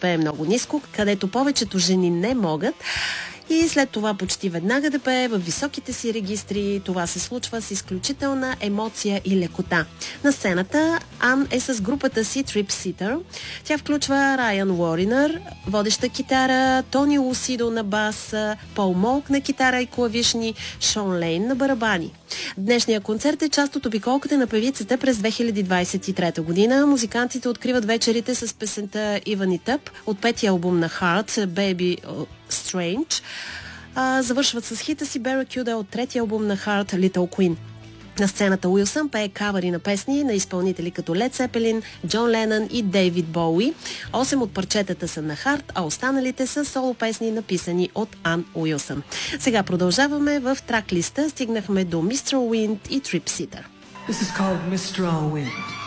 пее много ниско, където повечето жени не могат. И след това почти веднага да пее в високите си регистри. Това се случва с изключителна емоция и лекота. На сцената Ан е с групата си Trip Sitter. Тя включва Райан Уоринър, водеща китара, Тони Лусидо на бас, Пол Молк на китара и клавишни, Шон Лейн на барабани. Днешният концерт е част от обиколката на певицата през 2023 година. Музикантите откриват вечерите с песента Even It Up от петия албум на Heart, Baby Strange. Завършват с хита си Barracuda от третия албум на Heart, Little Queen. На сцената Уилсън пее кавъри на песни на изпълнители като Led Zeppelin, Джон Ленън и Дейвид Боуи. 8 от парчетата са на Heart, а останалите са соло песни, написани от Ан Уилсън. Сега продължаваме в трак листа. Стигнахме до Mistral Wind и Trip Sitter. This is called Mistral Wind.